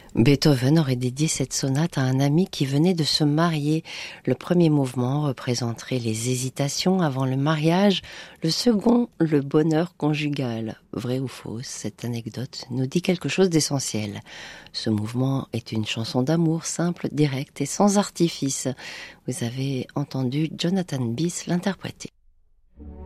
Beethoven aurait dédié cette sonate à un ami qui venait de se marier. Le premier mouvement représenterait les hésitations avant le mariage, le second, le bonheur conjugal. Vrai ou faux, cette anecdote nous dit quelque chose d'essentiel. Ce mouvement est une chanson d'amour simple, directe et sans artifice. Vous avez entendu Jonathan Biss l'interpréter.